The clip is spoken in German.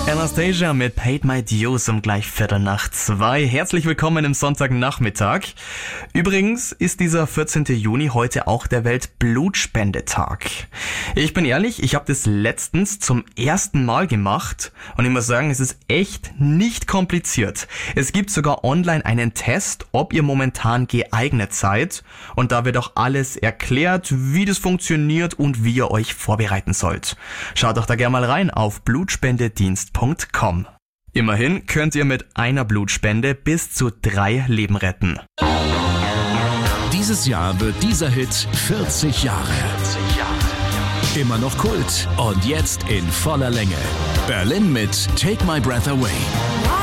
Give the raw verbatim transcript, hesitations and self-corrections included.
Anastasia mit Paid My Dues um gleich Viertel nach zwei. Herzlich willkommen im Sonntagnachmittag. Übrigens ist dieser vierzehnten Juni heute auch der Weltblutspendetag. Ich bin ehrlich, ich habe das letztens zum ersten Mal gemacht und ich muss sagen, es ist echt nicht kompliziert. Es gibt sogar online einen Test, ob ihr momentan geeignet seid, und da wird auch alles erklärt, wie das funktioniert und wie ihr euch vorbereiten sollt. Schaut doch da gerne mal rein auf blutspendedienst punkt com. Immerhin könnt ihr mit einer Blutspende bis zu drei Leben retten. Dieses Jahr wird dieser Hit vierzig Jahre. Immer noch Kult und jetzt in voller Länge. Berlin mit Take My Breath Away.